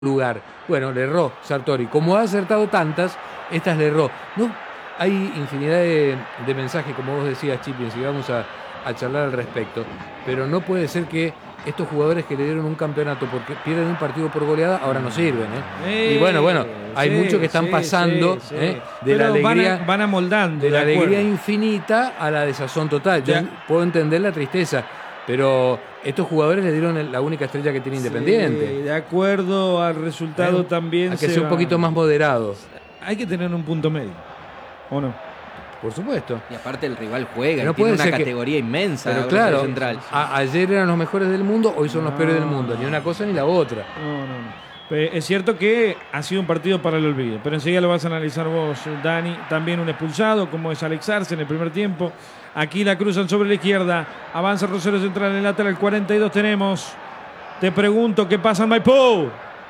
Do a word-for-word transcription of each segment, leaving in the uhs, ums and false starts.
lugar. Bueno, le erró Sartori. Como ha acertado tantas, estas le erró. No, hay infinidad de, de mensajes, como vos decías, Chippins, y vamos a, a charlar al respecto. Pero no puede ser que estos jugadores que le dieron un campeonato porque pierden un partido por goleada, ahora no sirven. ¿eh? Eh, y bueno, bueno, hay sí, muchos que están sí, pasando sí, sí. ¿eh? de la Pero alegría, van, a, van amoldando. de la de alegría acuerdo. infinita a la desazón total. Yo Ya. puedo entender la tristeza, pero estos jugadores le dieron la única estrella que tiene Independiente. Sí, de acuerdo al resultado Bueno, también. hay que se ser un va- poquito más moderados, Hay que tener un punto medio. ¿O no? por supuesto. Y aparte el rival juega, No y tiene puede una ser que- categoría inmensa. Pero Rosario claro, Central. a- ayer eran los mejores del mundo, hoy son los No. peores del mundo. Ni una cosa ni la otra. No, no, no. Pe- Es cierto que ha sido un partido para el olvido, pero enseguida lo vas a analizar vos, Dani. También un expulsado, como es Alex Arce en el primer tiempo. Aquí la cruzan sobre la izquierda. Avanza Rosario Central en el lateral cuarenta y dos tenemos. Te pregunto, ¿qué pasa en Maipú?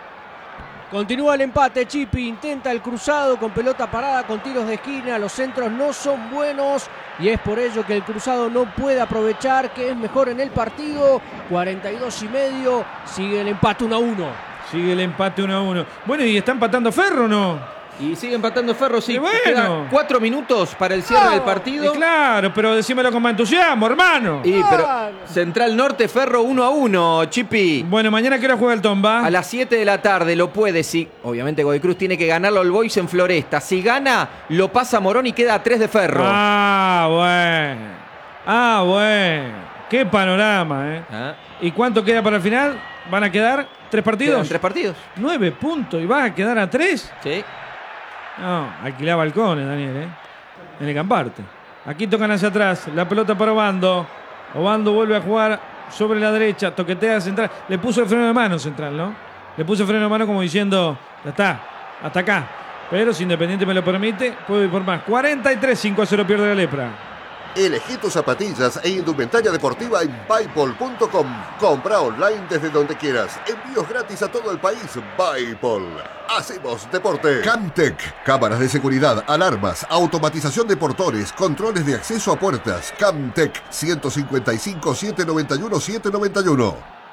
Continúa el empate, Chipi intenta el cruzado con pelota parada, con tiros de esquina, los centros no son buenos y es por ello que el cruzado no puede aprovechar, que es mejor en el partido. cuarenta y dos y medio, sigue el empate uno a uno. Sigue el empate uno a uno. Bueno, ¿y está empatando Ferro o no? Y sigue empatando Ferro, sí. Y bueno. Quedan cuatro minutos para el cierre Ah, del Y partido. claro, pero decímelo con más entusiasmo, hermano. Y, pero Claro. Central Norte, Ferro uno a uno, Chipi. Bueno, mañana ¿qué hora juega el Tomba? A las siete de la tarde lo puede, sí. Obviamente Godoy Cruz tiene que ganarlo al Boys en Floresta. Si gana, lo pasa Morón y queda a tres de Ferro. Ah, bueno. Ah, bueno. Qué panorama, ¿eh? Ah, ¿Y cuánto queda para el final? ¿Van a quedar tres partidos? quedan tres partidos. Nueve puntos. ¿Y vas a quedar a tres? Sí. No, alquilá balcones, Daniel, ¿eh? En el Camparte. Aquí tocan hacia atrás. La pelota para Obando. Obando vuelve a jugar sobre la derecha. Toquetea a Central. Le puso el freno de mano Central, ¿no? Le puso el freno de mano como diciendo, ya está, hasta acá. Pero si Independiente me lo permite, puedo ir por más. cuarenta y tres, cinco a cero pierde la Lepra. Elegí tus zapatillas e indumentaria deportiva en Buypol punto com. Compra online desde donde quieras. Envíos gratis a todo el país. Buypol. Hacemos deporte. Camtec. Cámaras de seguridad, alarmas, automatización de portones, controles de acceso a puertas. Camtec. ciento cincuenta y cinco, setecientos noventa y uno, setecientos noventa y uno.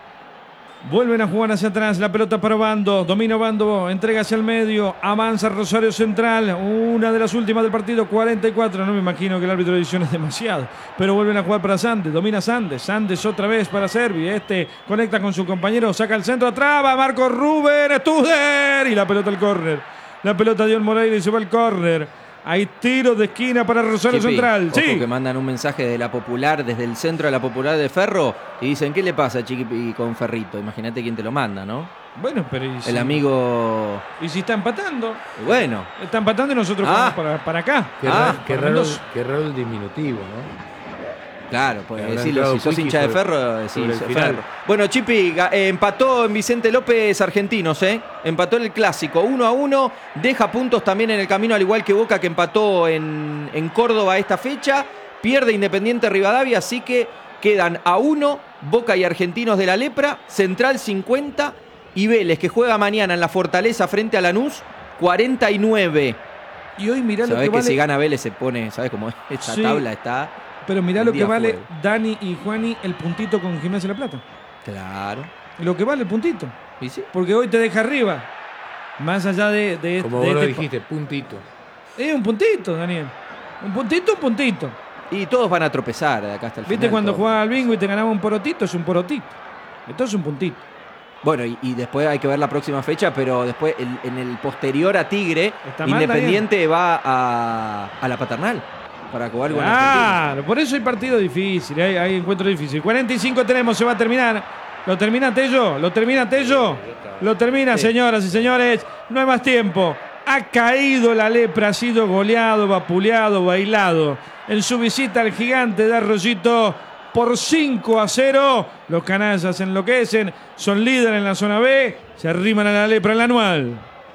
Vuelven a jugar hacia atrás, la pelota para Obando, domina Obando, entrega hacia el medio, avanza Rosario Central, una de las últimas del partido, cuarenta y cuatro, no me imagino que el árbitro de edición es demasiado, pero vuelven a jugar para Sandes, domina Sandes, Sandes otra vez para Servi, este conecta con su compañero, saca el centro, traba, Marco Rubén, Studer, y la pelota al córner, la pelota de Dion Moreira y se va al córner. Hay tiro de esquina para Rosario Chipi, Central. ojo Sí. que mandan un mensaje de la Popular, desde el centro de la Popular de Ferro, y dicen, ¿qué le pasa, Chiqui, con Ferrito? Imagínate quién te lo manda, ¿no? Bueno, pero ¿y si, El amigo... ¿y si está empatando? y Bueno, Está empatando y nosotros Ah. vamos para, para acá. Qué, Ah, raro, qué, para raro, Mendoza. qué raro el diminutivo, ¿no? claro, pues Habrá decirlo, entrado si sos Quickie hincha de sobre- Ferro, decís sobre el final. Ferro. Bueno, Chipi, ga- eh, empató en Vicente López Argentinos, ¿eh? Empató en el Clásico, uno a uno, deja puntos también en el camino, al igual que Boca, que empató en, en Córdoba esta fecha, pierde Independiente Rivadavia, así que quedan a uno Boca y Argentinos de la Lepra, Central cincuenta y Vélez, que juega mañana en la Fortaleza frente a Lanús, cuarenta y nueve. Y hoy mirá lo Sabés que que vale. si gana Vélez se pone, ¿sabés cómo es? Esta Sí. tabla está... Pero mirá Un lo que día vale fuego. Dani y Juani el puntito con Gimnasia de la Plata. Claro. Lo que vale el puntito. ¿Y sí? Porque hoy te deja arriba. Más allá de, de, Como de vos lo este pa- dijiste, puntito. Es un puntito, Daniel. Un puntito, un puntito. Y todos van a tropezar de acá hasta el final. ¿Viste cuando todos. jugaba al bingo y te ganaba un porotito? Es un porotito. Esto es un puntito. Bueno, y, y después hay que ver la próxima fecha, pero después el- en el posterior a Tigre, Está mal, Independiente va a, a la Paternal para jugar con Argentina. Claro, por eso hay partido difícil, hay, hay encuentro difícil. cuarenta y cinco tenemos, se va a terminar. ¿Lo termina Tello? ¿Lo termina Tello? Lo termina, Sí. señoras y señores. No hay más tiempo. Ha caído la Lepra, ha sido goleado, vapuleado, bailado. En su visita al gigante de Arroyito por cinco a cero. Los canallas enloquecen, son líderes en la zona B, se arriman a la Lepra en la anual.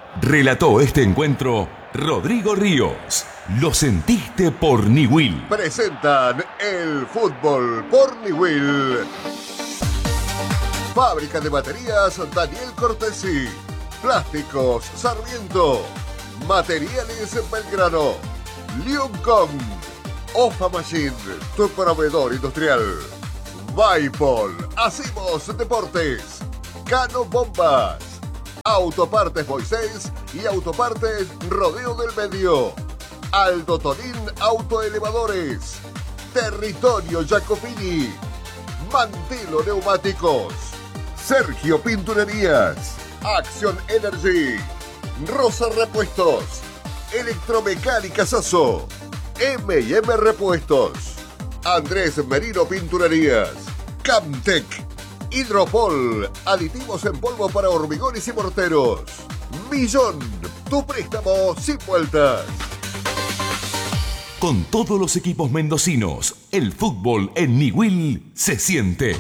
Relató este encuentro Rodrigo Ríos. Lo sentiste por Niwil. Presentan el fútbol por Niwil. Fábrica de baterías Daniel Cortesi. Plásticos Sarmiento. Materiales Belgrano. Liuncom. Ofa Machine, tu proveedor industrial. Buypol. Hacemos deportes. Cano Bombas. Autopartes Moisés y Autopartes Rodeo del Medio. Aldo Tonín Autoelevadores. Territorio Jacopini. Mantelo Neumáticos. Sergio Pinturerías. Acción Energy. Rosa Repuestos. Electromecánica Sasso. eme y eme Repuestos. Andrés Merino Pinturerías. Camtec. Hidropol. Aditivos en polvo para hormigones y morteros. Millón. Tu préstamo sin vueltas. Con todos los equipos mendocinos, el fútbol en Niwil se siente.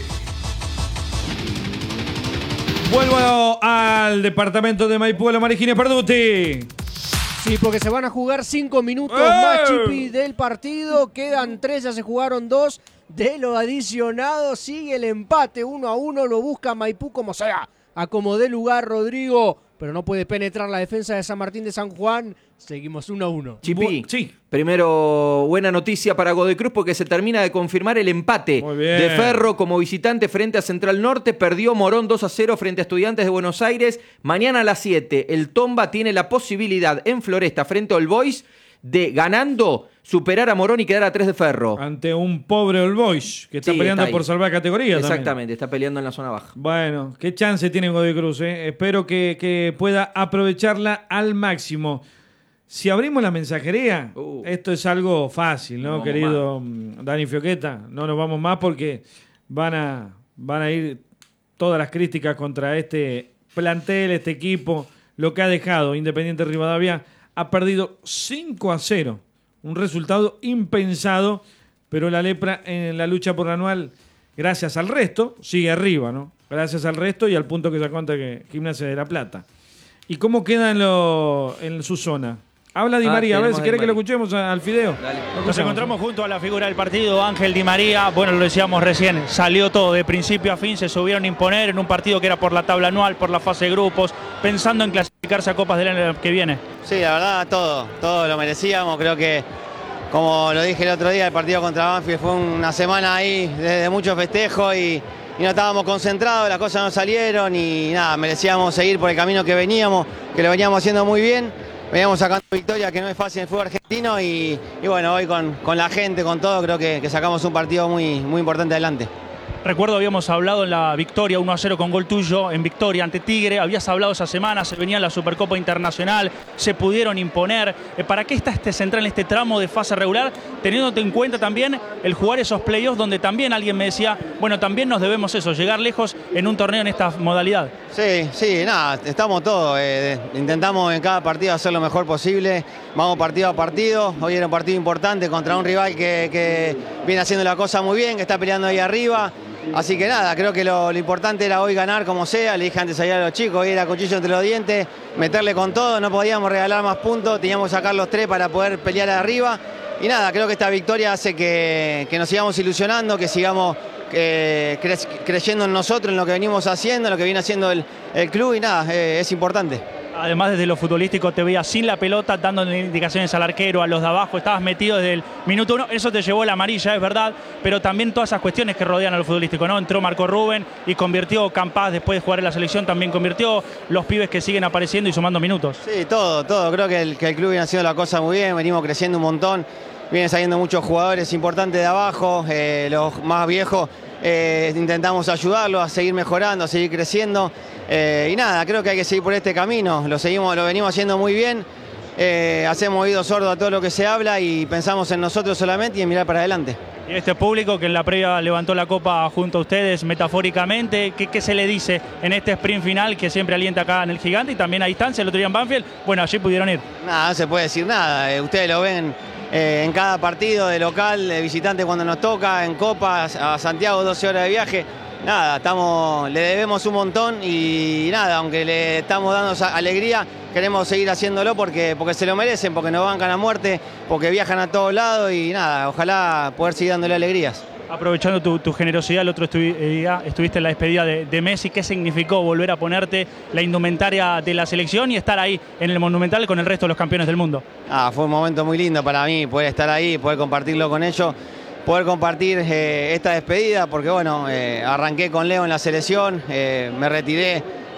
Vuelvo al departamento de Maipú, a la Marijina Perduti. Sí, porque se van a jugar cinco minutos ¡Eh! más, Chipi, del partido. Quedan tres, ya se jugaron dos. De lo adicionado sigue el empate uno a uno. Lo busca Maipú como sea. Acomodé lugar, Rodrigo. Pero no puede penetrar la defensa de San Martín de San Juan. Seguimos uno a uno. Chipi, Sí. primero buena noticia para Godoy Cruz porque se termina de confirmar el empate Muy bien. de Ferro como visitante frente a Central Norte. Perdió Morón dos a cero frente a Estudiantes de Buenos Aires. Mañana a las siete el Tomba tiene la posibilidad en Floresta frente a All Boys de, ganando, superar a Morón y quedar a tres de Ferro. Ante un pobre All Boys que está Sí, peleando está ahí. por salvar categoría. Exactamente, También. está peleando en la zona baja. Bueno, qué chance tiene Godoy Cruz. Eh? Espero que, que pueda aprovecharla al máximo. Si abrimos la mensajería, Uh. esto es algo fácil, ¿no, No, querido mm, Dani Fioqueta? No nos vamos más porque van a, van a ir todas las críticas contra este plantel, este equipo, lo que ha dejado Independiente Rivadavia. Ha perdido cinco a cero. Un resultado impensado, pero la Lepra en la lucha por la anual, gracias al resto, sigue arriba, ¿no? Gracias al resto y al punto que sacó ante Gimnasia de La Plata. ¿Y cómo queda en, lo, en su zona? Habla Di Ah, María, a ver tenemos si a quiere Di que lo María. escuchemos al Fideo. Dale. Lo Nos escuchamos. encontramos junto a la figura del partido, Ángel Di María. Bueno, lo decíamos recién, salió todo de principio a fin, se subieron a imponer en un partido que era por la tabla anual, por la fase de grupos, pensando en clasificarse a Copas del año que viene. Sí, la verdad, todo, todo lo merecíamos. Creo que, como lo dije el otro día, el partido contra Banfield fue una semana ahí de, de mucho festejo y, y no estábamos concentrados, las cosas no salieron y nada, merecíamos seguir por el camino que veníamos, que lo veníamos haciendo muy bien. Veníamos sacando victoria, que no es fácil en el fútbol argentino y, y bueno, hoy con, con la gente, con todo, creo que, que sacamos un partido muy, muy importante adelante. Recuerdo habíamos hablado en la victoria uno a cero con gol tuyo en victoria ante Tigre, habías hablado esa semana, se venía la Supercopa Internacional, se pudieron imponer. Eh, ¿Para qué está este central en este tramo de fase regular? Teniéndote en cuenta también el jugar esos playoffs donde también alguien me decía, bueno, también nos debemos eso, llegar lejos en un torneo en esta modalidad. Sí, sí, nada, estamos todos, eh, intentamos en cada partido hacer lo mejor posible, vamos partido a partido, hoy era un partido importante contra un rival que, que viene haciendo la cosa muy bien, que está peleando ahí arriba, así que nada, creo que lo, lo importante era hoy ganar como sea, le dije antes allá a los chicos, hoy era cuchillo entre los dientes, meterle con todo, no podíamos regalar más puntos, teníamos que sacar los tres para poder pelear arriba, y nada, creo que esta victoria hace que, que nos sigamos ilusionando, que sigamos eh, cre creyendo en nosotros, en lo que venimos haciendo, en lo que viene haciendo el, el club y nada, eh, es importante. Además, desde lo futbolístico te veía sin la pelota, dando indicaciones al arquero, a los de abajo, estabas metido desde el minuto uno, eso te llevó la amarilla, es verdad, pero también todas esas cuestiones que rodean a lo futbolístico, ¿no? Entró Marco Rubén y convirtió, Campás después de jugar en la selección también convirtió, los pibes que siguen apareciendo y sumando minutos. Sí, todo, todo, creo que el, que el club viene haciendo la cosa muy bien, venimos creciendo un montón, vienen saliendo muchos jugadores importantes de abajo, eh, los más viejos eh, intentamos ayudarlos a seguir mejorando, a seguir creciendo. Eh, y nada, creo que hay que seguir por este camino, lo, seguimos, lo venimos haciendo muy bien, eh, hacemos oído sordo a todo lo que se habla y pensamos en nosotros solamente y en mirar para adelante. Y este público que en la previa levantó la copa junto a ustedes metafóricamente, ¿qué, qué se le dice en este sprint final que siempre alienta acá en el Gigante y también a distancia el otro día en Banfield? Bueno, allí pudieron ir. Nada, no se puede decir nada, eh, ustedes lo ven eh, en cada partido de local, de visitante cuando nos toca, en Copa, a Santiago doce horas de viaje. Nada, estamos, le debemos un montón y nada, aunque le estamos dando alegría, queremos seguir haciéndolo porque, porque se lo merecen, porque nos bancan a muerte, porque viajan a todos lados y nada, ojalá poder seguir dándole alegrías. Aprovechando tu, tu generosidad, el otro día estuviste en la despedida de, de Messi. ¿Qué significó volver a ponerte la indumentaria de la selección y estar ahí en el Monumental con el resto de los campeones del mundo? Ah, fue un momento muy lindo para mí poder estar ahí, poder compartirlo con ellos. Poder compartir eh, esta despedida, porque bueno, eh, arranqué con Leo en la selección, eh, me retiré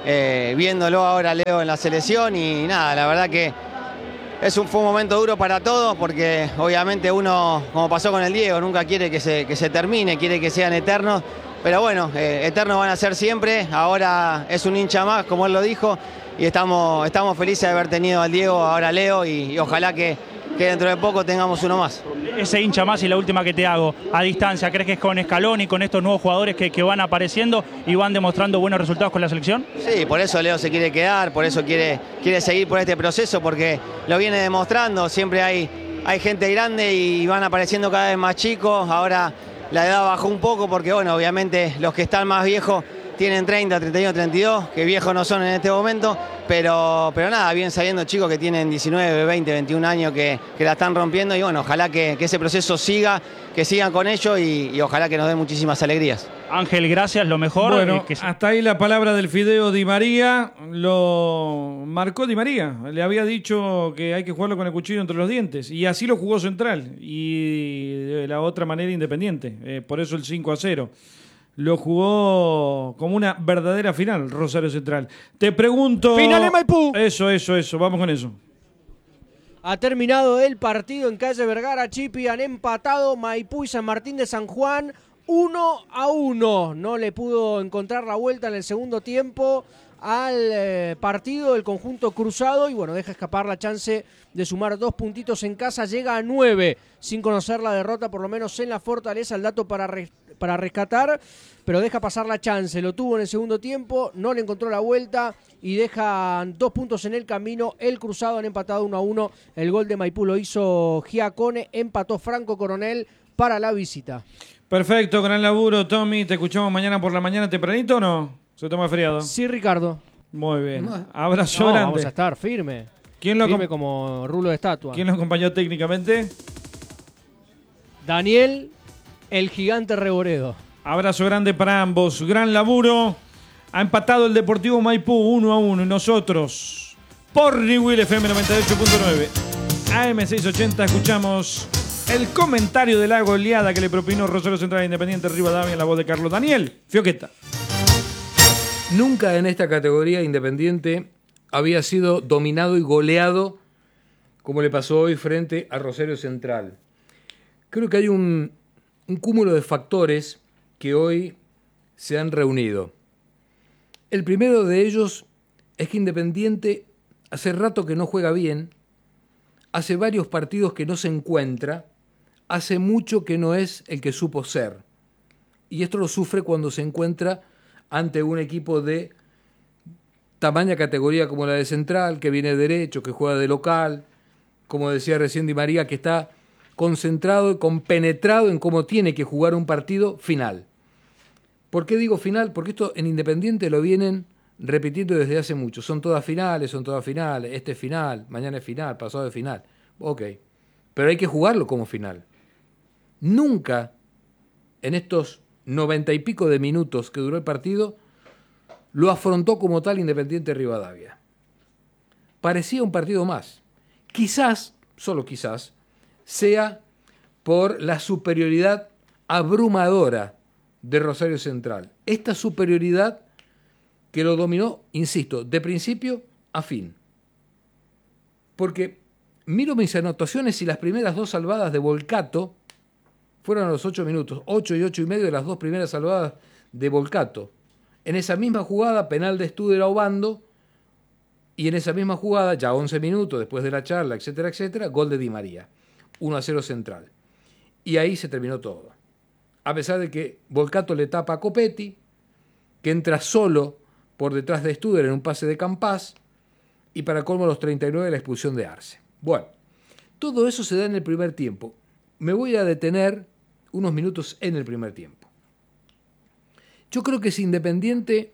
eh, viéndolo ahora Leo en la selección y nada, la verdad que es un, fue un momento duro para todos porque obviamente uno, como pasó con el Diego, nunca quiere que se, que se termine, quiere que sean eternos, pero bueno, eh, eternos van a ser siempre, ahora es un hincha más, como él lo dijo, y estamos, estamos felices de haber tenido al Diego, ahora a Leo, y, y ojalá que, que dentro de poco tengamos uno más. Ese hincha más y la última que te hago, a distancia, ¿crees que es con Scaloni y con estos nuevos jugadores que, que van apareciendo y van demostrando buenos resultados con la selección? Sí, por eso Leo se quiere quedar, por eso quiere, quiere seguir por este proceso, porque lo viene demostrando, siempre hay, hay gente grande y van apareciendo cada vez más chicos, ahora la edad bajó un poco porque bueno, obviamente los que están más viejos tienen treinta, treinta y uno, treinta y dos, que viejos no son en este momento, pero, pero nada, vienen saliendo chicos que tienen diecinueve, veinte, veintiún años que, que la están rompiendo y bueno, ojalá que, que ese proceso siga, que sigan con ellos y, y ojalá que nos dé muchísimas alegrías. Ángel, gracias, lo mejor. Bueno, eh, que... hasta ahí la palabra del Fideo Di María, lo marcó Di María, le había dicho que hay que jugarlo con el cuchillo entre los dientes y así lo jugó Central y de la otra manera Independiente, eh, por eso el cinco a cero. Lo jugó como una verdadera final, Rosario Central. Te pregunto... ¡Final de Maipú! Eso, eso, eso. Vamos con eso. Ha terminado el partido en calle Vergara, Chipi. Han empatado Maipú y San Martín de San Juan uno a uno. No le pudo encontrar la vuelta en el segundo tiempo al eh, partido del conjunto cruzado y bueno, deja escapar la chance de sumar dos puntitos en casa, llega a nueve sin conocer la derrota, por lo menos en la Fortaleza, el dato para, res, para rescatar, pero deja pasar la chance, lo tuvo en el segundo tiempo, no le encontró la vuelta y dejan dos puntos en el camino, el cruzado han empatado uno a uno, el gol de Maipú lo hizo Giacone, empató Franco Coronel para la visita. Perfecto, gran laburo, Tommy, te escuchamos mañana por la mañana tempranito o no? ¿Se toma feriado? Sí, Ricardo. Muy bien. Abrazo no, grande. Vamos a estar firme. ¿Quién lo firme como rulo de estatua. ¿Quién lo acompañó técnicamente? Daniel, el gigante Reboredo. Abrazo grande para ambos. Gran laburo. Ha empatado el Deportivo Maipú uno a uno. Y nosotros, por Newell F M noventa y ocho punto nueve, A M seiscientos ochenta, escuchamos el comentario de la goleada que le propinó Rosario Central Independiente Rivadavia en la voz de Carlos Daniel Fioqueta. Nunca en esta categoría Independiente había sido dominado y goleado como le pasó hoy frente a Rosario Central. Creo que hay un, un cúmulo de factores que hoy se han reunido. El primero de ellos es que Independiente hace rato que no juega bien, hace varios partidos que no se encuentra, hace mucho que no es el que supo ser. Y esto lo sufre cuando se encuentra ante un equipo de tamaña categoría como la de Central, que viene derecho, que juega de local, como decía recién Di María, que está concentrado y compenetrado en cómo tiene que jugar un partido final. ¿Por qué digo final? Porque esto en Independiente lo vienen repitiendo desde hace mucho. Son todas finales, son todas finales, este es final, mañana es final, pasado es final. Ok, pero hay que jugarlo como final. Nunca en estos noventa y pico de minutos que duró el partido, lo afrontó como tal Independiente Rivadavia. Parecía un partido más. Quizás, solo quizás, sea por la superioridad abrumadora de Rosario Central. Esta superioridad que lo dominó, insisto, de principio a fin. Porque miro mis anotaciones y las primeras dos salvadas de Volcato fueron a los ocho minutos, ocho y ocho y medio de las dos primeras salvadas de Volcato. En esa misma jugada, penal de Studer a Obando, y en esa misma jugada, ya once minutos después de la charla, etcétera, etcétera, gol de Di María, uno a cero Central. Y ahí se terminó todo. A pesar de que Volcato le tapa a Copetti, que entra solo por detrás de Studer en un pase de Campás, y para colmo los treinta y nueve la expulsión de Arce. Bueno, todo eso se da en el primer tiempo. Me voy a detener unos minutos en el primer tiempo. Yo creo que si Independiente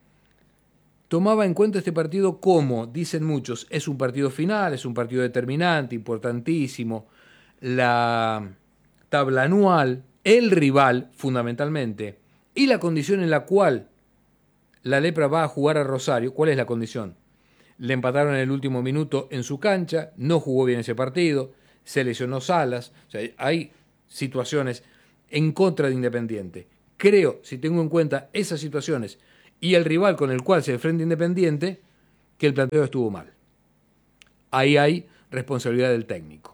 tomaba en cuenta este partido como, dicen muchos, es un partido final, es un partido determinante, importantísimo, la tabla anual, el rival fundamentalmente, y la condición en la cual la Lepra va a jugar a Rosario, ¿cuál es la condición? Le empataron en el último minuto en su cancha, no jugó bien ese partido, se lesionó Salas, o sea, hay situaciones en contra de Independiente. Creo, si tengo en cuenta esas situaciones y el rival con el cual se enfrenta Independiente, que el planteo estuvo mal. Ahí hay responsabilidad del técnico.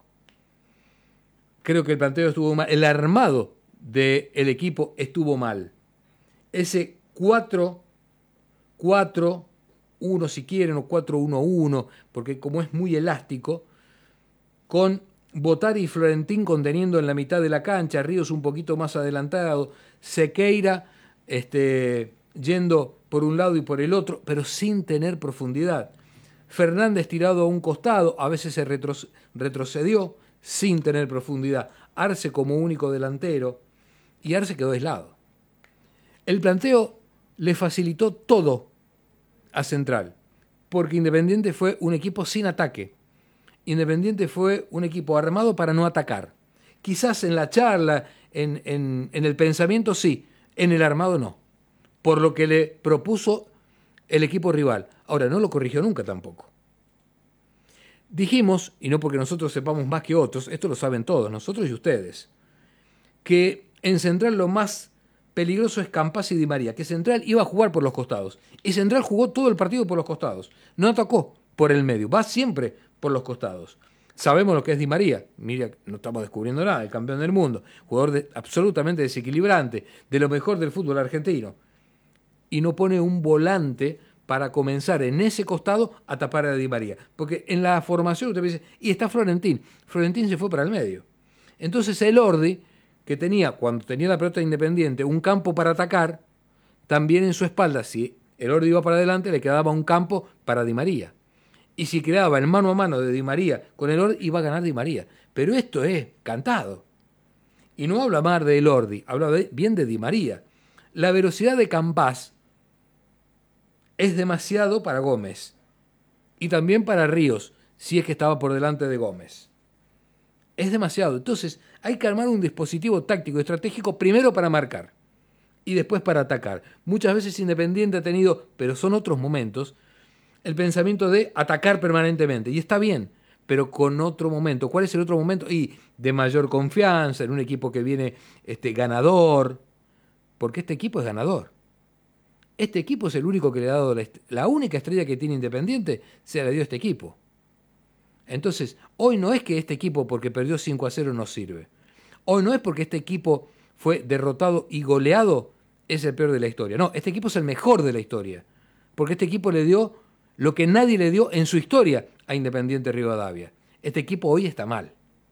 Creo que el planteo estuvo mal, el armado del equipo estuvo mal. Ese cuatro cuatro uno si quieren, o cuatro uno uno, porque como es muy elástico, con Botari y Florentín conteniendo en la mitad de la cancha, Ríos un poquito más adelantado, Sequeira este, yendo por un lado y por el otro, pero sin tener profundidad. Fernández tirado a un costado, a veces se retro- retrocedió sin tener profundidad. Arce como único delantero, y Arce quedó aislado. El planteo le facilitó todo a Central, porque Independiente fue un equipo sin ataque. Independiente fue un equipo armado para no atacar. Quizás en la charla, en, en, en el pensamiento sí, en el armado no. Por lo que le propuso el equipo rival. Ahora, no lo corrigió nunca tampoco. Dijimos, y no porque nosotros sepamos más que otros, esto lo saben todos, nosotros y ustedes, que en Central lo más peligroso es Campas y Di María, que Central iba a jugar por los costados. Y Central jugó todo el partido por los costados. No atacó por el medio, va siempre por los costados. Sabemos lo que es Di María. Mira, no estamos descubriendo nada, el campeón del mundo, jugador de, absolutamente desequilibrante, de lo mejor del fútbol argentino. Y no pone un volante para comenzar en ese costado a tapar a Di María. Porque en la formación usted dice, y está Florentín. Florentín se fue para el medio. Entonces el Ordi, que tenía, cuando tenía la pelota Independiente, un campo para atacar, también en su espalda, si el Ordi iba para adelante, le quedaba un campo para Di María. Y si quedaba el mano a mano de Di María con el Ordi, iba a ganar Di María. Pero esto es cantado. Y no habla mal del Ordi, habla de, bien de Di María. La velocidad de Campas es demasiado para Gómez. Y también para Ríos, si es que estaba por delante de Gómez. Es demasiado. Entonces hay que armar un dispositivo táctico, estratégico, primero para marcar y después para atacar. Muchas veces Independiente ha tenido, pero son otros momentos, el pensamiento de atacar permanentemente. Y está bien, pero con otro momento. ¿Cuál es el otro momento? Y de mayor confianza, en un equipo que viene este, ganador, porque este equipo es ganador. Este equipo es el único que le ha dado la, est- la única estrella que tiene Independiente, se la dio este equipo. Entonces, hoy no es que este equipo, porque perdió cinco a cero, no sirve. Hoy no es porque este equipo fue derrotado y goleado, es el peor de la historia. No, este equipo es el mejor de la historia. Porque este equipo le dio lo que nadie le dio en su historia a Independiente Rivadavia. Este equipo hoy está mal.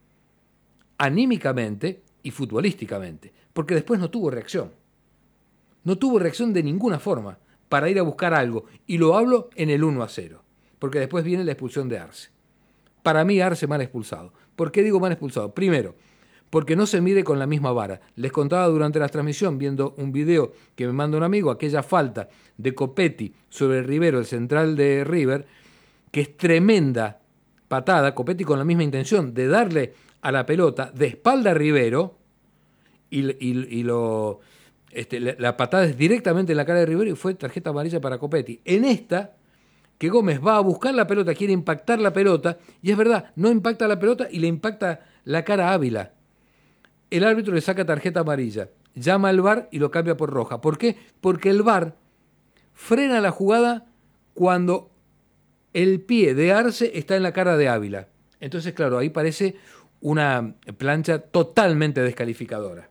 Anímicamente y futbolísticamente. Porque después no tuvo reacción. No tuvo reacción de ninguna forma para ir a buscar algo. Y lo hablo en el uno a cero. Porque después viene la expulsión de Arce. Para mí Arce mal expulsado. ¿Por qué digo mal expulsado? Primero, porque no se mide con la misma vara. Les contaba durante la transmisión, viendo un video que me manda un amigo, aquella falta de Copetti sobre Rivero, el central de River, que es tremenda patada, Copetti con la misma intención de darle a la pelota de espalda a Rivero, y, y, y lo, este, la, la patada es directamente en la cara de Rivero y fue tarjeta amarilla para Copetti. En esta, que Gómez va a buscar la pelota, quiere impactar la pelota, y es verdad, no impacta la pelota y le impacta la cara a Ávila. El árbitro le saca tarjeta amarilla, llama al V A R y lo cambia por roja. ¿Por qué? Porque el V A R frena la jugada cuando el pie de Arce está en la cara de Ávila. Entonces, claro, ahí parece una plancha totalmente descalificadora.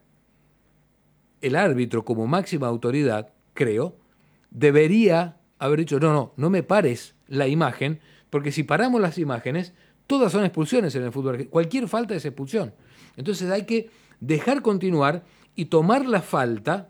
El árbitro, como máxima autoridad, creo, debería haber dicho, no, no, no me pares la imagen, porque si paramos las imágenes, todas son expulsiones en el fútbol. Cualquier falta es expulsión. Entonces hay que dejar continuar y tomar la falta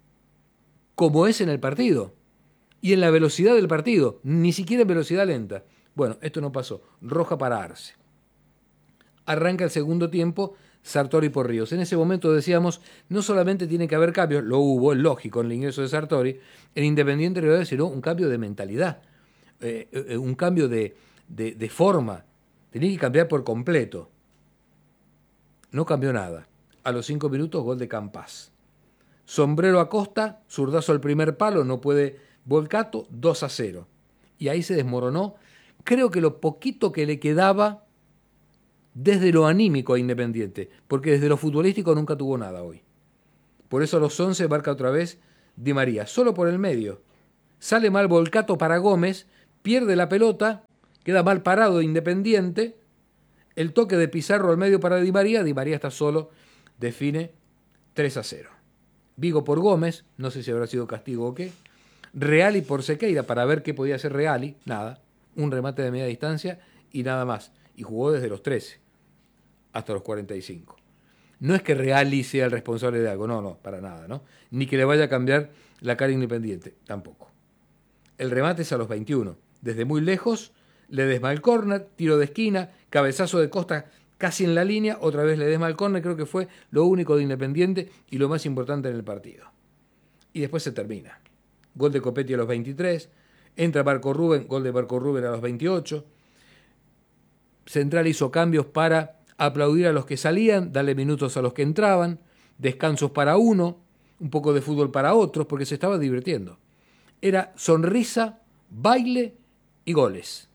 como es en el partido y en la velocidad del partido, ni siquiera en velocidad lenta. Bueno, esto no pasó. Roja para Arce. Arranca el segundo tiempo, Sartori por Ríos. En ese momento decíamos, no solamente tiene que haber cambios, lo hubo, es lógico en el ingreso de Sartori, en Independiente Rivadavia, sino un cambio de mentalidad, eh, eh, un cambio de, de, de forma. Tenía que cambiar por completo. No cambió nada. A los cinco minutos, gol de Campas. Sombrero a Costa, zurdazo al primer palo, no puede Volcato, dos a cero. Y ahí se desmoronó, creo que lo poquito que le quedaba desde lo anímico a Independiente, porque desde lo futbolístico nunca tuvo nada hoy. Por eso a los once marca otra vez Di María, solo por el medio. sale mal Volcato para Gómez, pierde la pelota, queda mal parado Independiente, el toque de Pizarro al medio para Di María, Di María está solo, define tres a cero. Vigo por Gómez, no sé si habrá sido castigo o qué, Reali por Sequeira para ver qué podía hacer Reali, nada, un remate de media distancia y nada más, y jugó desde los trece hasta los cuarenta y cinco. No es que Reali sea el responsable de algo, no, no, para nada, ¿no? Ni que le vaya a cambiar la cara Independiente, tampoco. El remate es a los veintiuno, desde muy lejos, Ledesma al córner, tiro de esquina, cabezazo de Costa casi en la línea, otra vez Ledesma al córner, creo que fue lo único de Independiente y lo más importante en el partido. Y después se termina. Gol de Copetti a los veintitrés, entra Marco Rubén, gol de Marco Rubén a los veintiocho. Central hizo cambios para aplaudir a los que salían, darle minutos a los que entraban, descansos para uno, un poco de fútbol para otros, porque se estaba divirtiendo. Era sonrisa, baile y goles.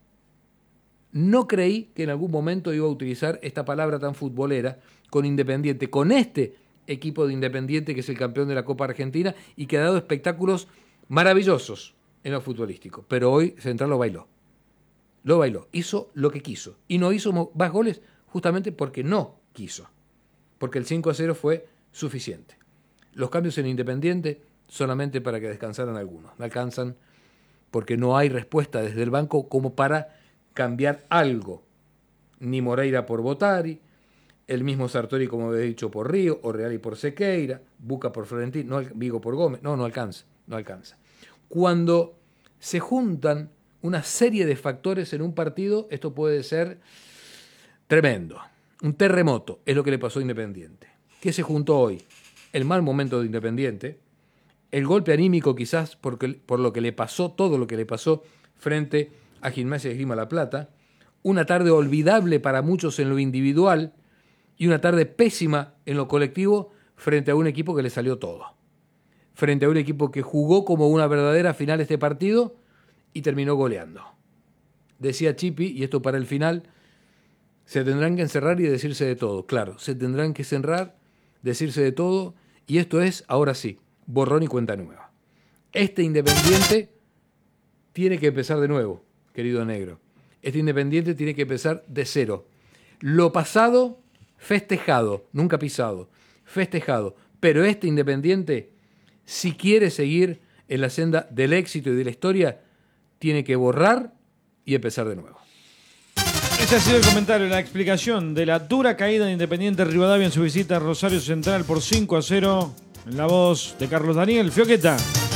No creí que en algún momento iba a utilizar esta palabra tan futbolera con Independiente, con este equipo de Independiente que es el campeón de la Copa Argentina y que ha dado espectáculos maravillosos en lo futbolístico. Pero hoy Central lo bailó. Lo bailó. Hizo lo que quiso. Y no hizo más goles justamente porque no quiso. Porque el cinco a cero fue suficiente. Los cambios en Independiente solamente para que descansaran algunos. No alcanzan porque no hay respuesta desde el banco como para cambiar algo. Ni Moreira por Botari, el mismo Sartori, como había dicho, por Río, o Reali por Sequeira, Buca por Florentino, no, Vigo por Gómez. No, no alcanza, no alcanza. Cuando se juntan una serie de factores en un partido, esto puede ser tremendo. Un terremoto es lo que le pasó a Independiente. ¿Qué se juntó hoy? El mal momento de Independiente, el golpe anímico quizás porque, por lo que le pasó, todo lo que le pasó frente a Gimnasia de Esgrima La Plata, una tarde olvidable para muchos en lo individual y una tarde pésima en lo colectivo frente a un equipo que le salió todo. Frente a un equipo que jugó como una verdadera final este partido y terminó goleando. Decía Chipi, y esto para el final, se tendrán que encerrar y decirse de todo. Claro, se tendrán que encerrar, decirse de todo, y esto es, ahora sí, borrón y cuenta nueva. Este Independiente tiene que empezar de nuevo, querido negro. Este Independiente tiene que empezar de cero. Lo pasado, festejado, nunca pisado, festejado. Pero este Independiente, si quiere seguir en la senda del éxito y de la historia, tiene que borrar y empezar de nuevo. Ese ha sido el comentario, la explicación de la dura caída de Independiente Rivadavia en su visita a Rosario Central por cinco a cero. En la voz de Carlos Daniel Fioqueta.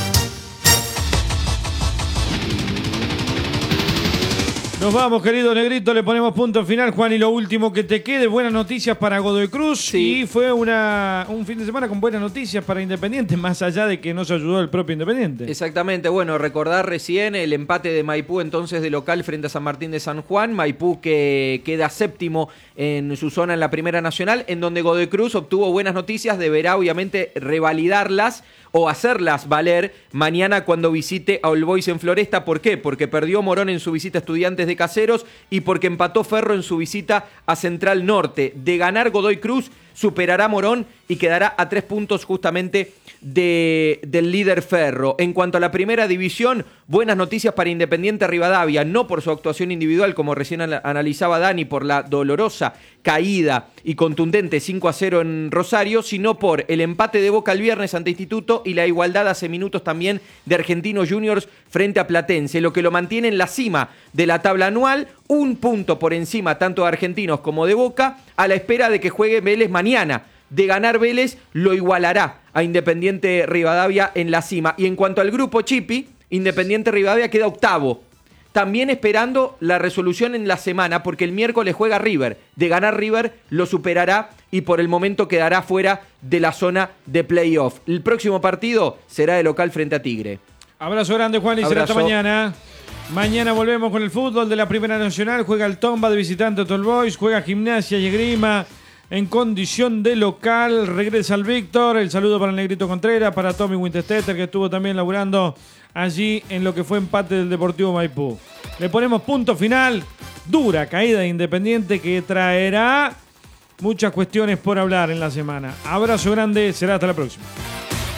Nos vamos, querido negrito, le ponemos punto final, Juan, y lo último que te quede, buenas noticias para Godoy Cruz, sí. Y fue una, un fin de semana con buenas noticias para Independiente, más allá de que no se ayudó el propio Independiente. Exactamente, bueno, recordar recién el empate de Maipú entonces de local frente a San Martín de San Juan, Maipú que queda séptimo en su zona en la Primera Nacional, en donde Godoy Cruz obtuvo buenas noticias, deberá obviamente revalidarlas o hacerlas valer mañana cuando visite a All Boys en Floresta. ¿Por qué? Porque perdió Morón en su visita a Estudiantes de Caseros y porque empató Ferro en su visita a Central Norte. De ganar Godoy Cruz, superará Morón y quedará a tres puntos justamente de, del líder Ferro. En cuanto a la primera división, buenas noticias para Independiente Rivadavia, no por su actuación individual, como recién analizaba Dani, por la dolorosa caída y contundente cinco a cero en Rosario, sino por el empate de Boca el viernes ante Instituto y la igualdad hace minutos también de Argentinos Juniors frente a Platense, lo que lo mantiene en la cima de la tabla anual, un punto por encima tanto de Argentinos como de Boca, a la espera de que juegue Vélez mañana. De ganar Vélez, lo igualará a Independiente Rivadavia en la cima. Y en cuanto al grupo Chipi, Independiente Rivadavia queda octavo. También esperando la resolución en la semana, porque el miércoles juega River. De ganar River, lo superará y por el momento quedará fuera de la zona de playoff. El próximo partido será de local frente a Tigre. Abrazo grande, Juan, y será hasta mañana. Mañana volvemos con el fútbol de la Primera Nacional. Juega el Tomba de visitante All Boys, juega Gimnasia y Esgrima en condición de local. Regresa el Víctor. El saludo para el Negrito Contreras, para Tommy Winterstetter, que estuvo también laburando allí en lo que fue empate del Deportivo Maipú. Le ponemos punto final. Dura caída de Independiente que traerá muchas cuestiones por hablar en la semana. Abrazo grande, será hasta la próxima.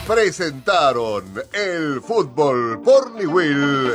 presentaron el fútbol por Newell.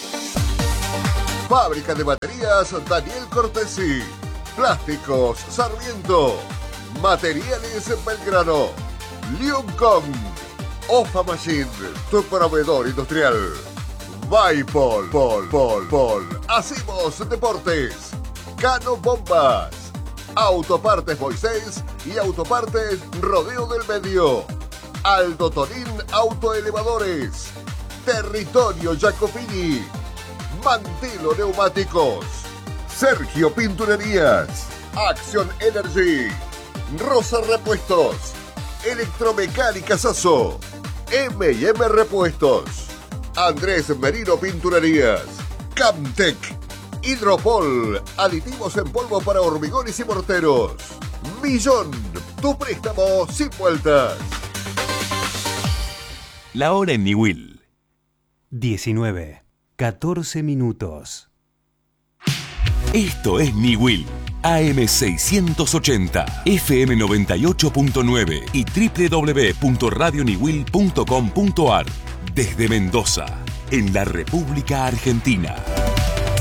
Fábrica de baterías Daniel Cortesi. Plásticos Sarmiento. Materiales Belgrano. Liumcom. Ofa Machine, tu proveedor industrial. Vaipol, Pol, Pol, Pol. Hacemos deportes. Cano Bombas. Autopartes Moisés y Autopartes Rodeo del Medio. Aldo Tonín Autoelevadores. Territorio Jacopini. Mantelo Neumáticos. Sergio Pinturerías. Action Energy. Rosa Repuestos. Electromecánica Sasso. eme y eme Repuestos. Andrés Merino Pinturerías. Camtec. Hidropol. Aditivos en polvo para hormigones y morteros. Millón. Tu préstamo sin vueltas. La hora en Newell. diecinueve, catorce minutos. Esto es Newell. A M seiscientos ochenta, F M noventa y ocho punto nueve y doble u doble u doble u punto radio newell punto com punto a r. Desde Mendoza, en la República Argentina.